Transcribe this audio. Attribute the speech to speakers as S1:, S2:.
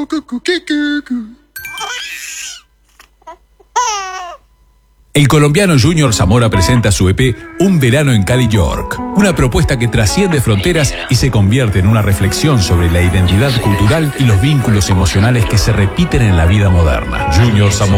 S1: El colombiano Junior Zamora presenta su EP Un verano en Cali, York. Una propuesta que trasciende fronteras y se convierte en una reflexión sobre la identidad cultural y los vínculos emocionales que se repiten en la vida moderna. Junior Zamora.